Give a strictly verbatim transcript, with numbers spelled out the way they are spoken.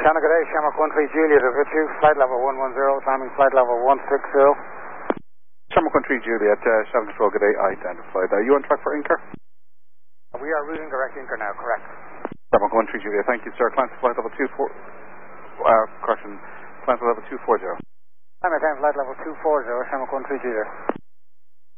Canada, good day, Shamrock one three Juliet is with you, flight level one one zero, climbing flight level one six zero. Shamrock one three Juliet, uh, Shamrock Control, good day, identified. Are you on track for Inker? We are routing direct Inker now, correct. Shamrock one three Juliet, thank you, sir. Climb to flight level two four, uh, correction, climb to level two four zero. I'm at flight level two four zero, Shamrock one three Juliet.